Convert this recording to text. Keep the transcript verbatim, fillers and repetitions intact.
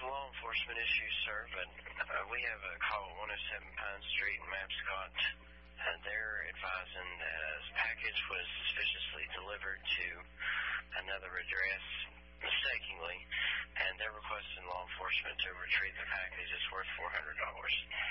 law enforcement issue, sir, but uh, we have a call at one oh seven Pine Street in Mapscott, and they're advising that a package was suspiciously delivered to another address mistakenly, and they're requesting law enforcement to retrieve the package. It's worth four hundred dollars.